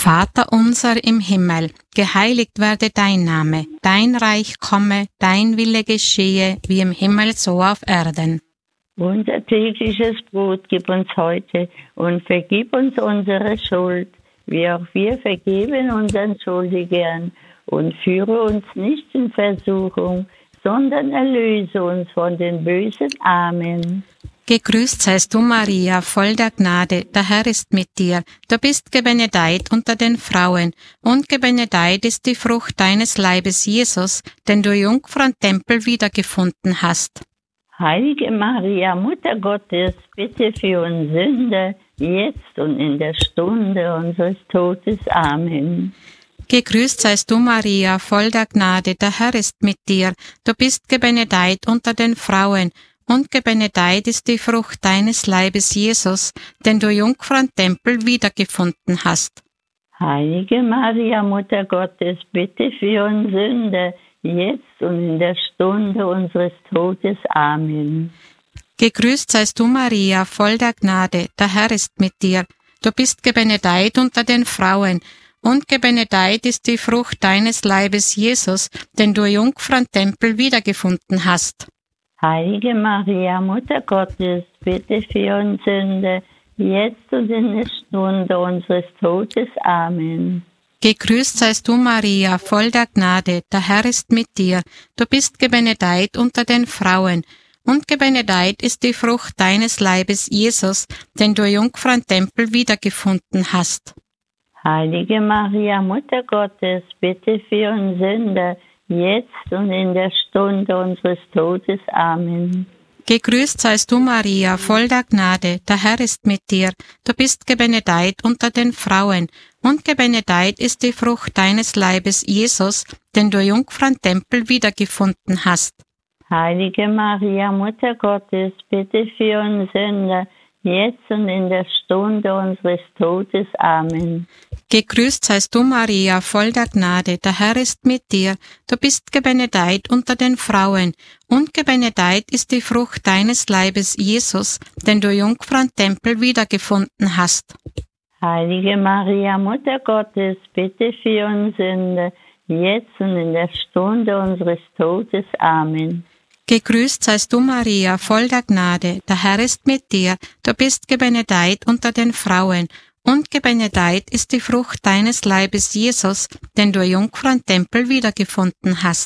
Vater unser im Himmel, geheiligt werde dein Name, dein Reich komme, dein Wille geschehe, wie im Himmel so auf Erden. Unser tägliches Brot gib uns heute und vergib uns unsere Schuld, wie auch wir vergeben unseren Schuldigern. Und führe uns nicht in Versuchung, sondern erlöse uns von den Bösen. Amen. Gegrüßt seist du, Maria, voll der Gnade, der Herr ist mit dir. Du bist gebenedeit unter den Frauen, und gebenedeit ist die Frucht deines Leibes, Jesus, den du Jungfrau und Tempel wiedergefunden hast. Heilige Maria, Mutter Gottes, bitte für uns Sünder, jetzt und in der Stunde unseres Todes. Amen. Gegrüßt seist du, Maria, voll der Gnade, der Herr ist mit dir. Du bist gebenedeit unter den Frauen, und gebenedeit ist die Frucht deines Leibes, Jesus, den du Jungfrau und Tempel wiedergefunden hast. Heilige Maria, Mutter Gottes, bitte für uns Sünder, jetzt und in der Stunde unseres Todes. Amen. Gegrüßt seist du, Maria, voll der Gnade, der Herr ist mit dir. Du bist gebenedeit unter den Frauen, und gebenedeit ist die Frucht deines Leibes, Jesus, den du Jungfrau und Tempel wiedergefunden hast. Heilige Maria, Mutter Gottes, bitte für uns Sünder, jetzt und in der Stunde unseres Todes. Amen. Gegrüßt seist du, Maria, voll der Gnade, der Herr ist mit dir. Du bist gebenedeit unter den Frauen, und gebenedeit ist die Frucht deines Leibes, Jesus, den du Jungfrau und Tempel wiedergefunden hast. Heilige Maria, Mutter Gottes, bitte für uns Sünder, jetzt und in der Stunde unseres Todes. Amen. Gegrüßt seist du, Maria, voll der Gnade, der Herr ist mit dir. Du bist gebenedeit unter den Frauen, und gebenedeit ist die Frucht deines Leibes, Jesus, den du Jungfrau und Tempel wiedergefunden hast. Heilige Maria, Mutter Gottes, bitte für uns Sünder, jetzt und in der Stunde unseres Todes. Amen. Gegrüßt seist du, Maria, voll der Gnade, der Herr ist mit dir. Du bist gebenedeit unter den Frauen, und gebenedeit ist die Frucht deines Leibes, Jesus, den du Jungfrau und Tempel wiedergefunden hast. Heilige Maria, Mutter Gottes, bitte für uns Sünder, jetzt und in der Stunde unseres Todes. Amen. Gegrüßt seist du, Maria, voll der Gnade, der Herr ist mit dir. Du bist gebenedeit unter den Frauen, und gebenedeit ist die Frucht deines Leibes, Jesus, den du Jungfrau und Tempel wiedergefunden hast.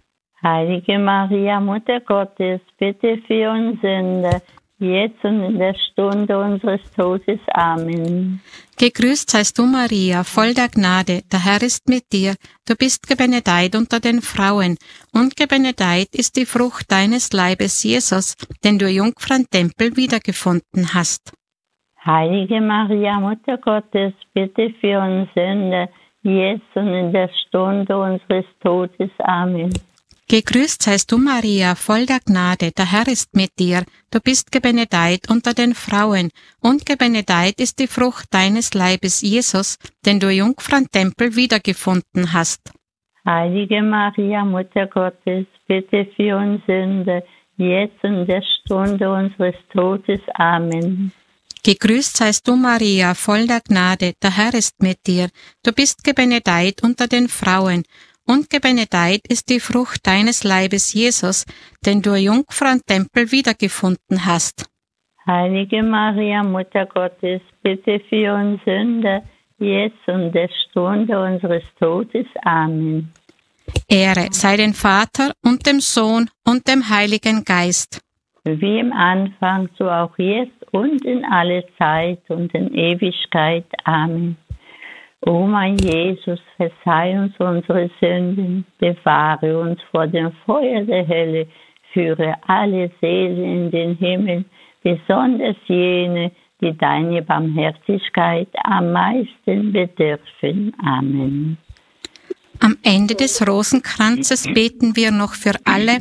Heilige Maria, Mutter Gottes, bitte für uns Sünder, jetzt und in der Stunde unseres Todes. Amen. Gegrüßt seist du, Maria, voll der Gnade, der Herr ist mit dir. Du bist gebenedeit unter den Frauen, und gebenedeit ist die Frucht deines Leibes, Jesus, den du Jungfrau und Tempel wiedergefunden hast. Heilige Maria, Mutter Gottes, bitte für uns Sünder, jetzt und in der Stunde unseres Todes. Amen. Gegrüßt seist du, Maria, voll der Gnade, der Herr ist mit dir. Du bist gebenedeit unter den Frauen, und gebenedeit ist die Frucht deines Leibes, Jesus, den du Jungfrau und Tempel wiedergefunden hast. Heilige Maria, Mutter Gottes, bitte für uns Sünder, jetzt und in der Stunde unseres Todes. Amen. Gegrüßt seist du, Maria, voll der Gnade, der Herr ist mit dir. Du bist gebenedeit unter den Frauen, und gebenedeit ist die Frucht deines Leibes, Jesus, den du Jungfrau und Tempel wiedergefunden hast. Heilige Maria, Mutter Gottes, bitte für uns Sünder, jetzt und in der Stunde unseres Todes. Amen. Ehre sei dem Vater und dem Sohn und dem Heiligen Geist. Wie im Anfang, so auch jetzt und in alle Zeit und in Ewigkeit. Amen. O mein Jesus, verzeih uns unsere Sünden, bewahre uns vor dem Feuer der Hölle, führe alle Seelen in den Himmel, besonders jene, die deine Barmherzigkeit am meisten bedürfen. Amen. Am Ende des Rosenkranzes beten wir noch für alle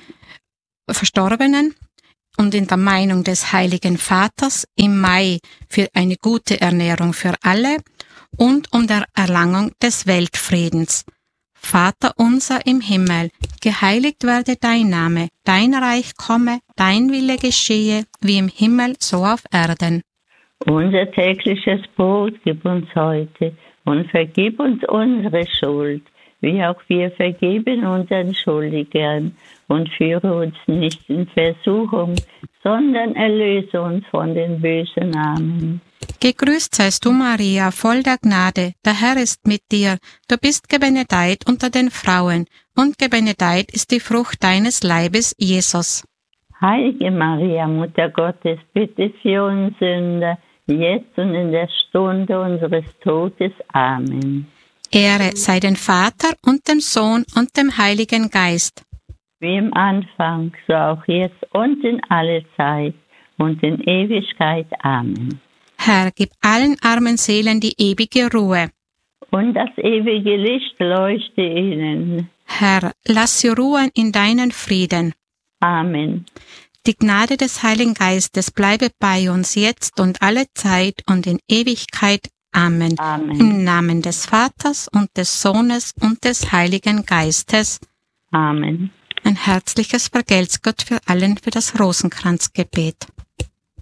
Verstorbenen und in der Meinung des Heiligen Vaters im Mai für eine gute Ernährung für alle und um der Erlangung des Weltfriedens. Vater unser im Himmel, geheiligt werde dein Name, dein Reich komme, dein Wille geschehe, wie im Himmel so auf Erden. Unser tägliches Brot gib uns heute und vergib uns unsere Schuld, wie auch wir vergeben unseren Schuldigern. Und führe uns nicht in Versuchung, sondern erlöse uns von den Bösen. Amen. Gegrüßt seist du, Maria, voll der Gnade, der Herr ist mit dir. Du bist gebenedeit unter den Frauen, und gebenedeit ist die Frucht deines Leibes, Jesus. Heilige Maria, Mutter Gottes, bitte für uns Sünder, jetzt und in der Stunde unseres Todes. Amen. Ehre sei dem Vater und dem Sohn und dem Heiligen Geist. Wie im Anfang, so auch jetzt und in alle Zeit und in Ewigkeit. Amen. Herr, gib allen armen Seelen die ewige Ruhe. Und das ewige Licht leuchte ihnen. Herr, lass sie ruhen in deinen Frieden. Amen. Die Gnade des Heiligen Geistes bleibe bei uns jetzt und alle Zeit und in Ewigkeit. Amen. Amen. Im Namen des Vaters und des Sohnes und des Heiligen Geistes. Amen. Ein herzliches Vergelt's Gott für allen für das Rosenkranzgebet.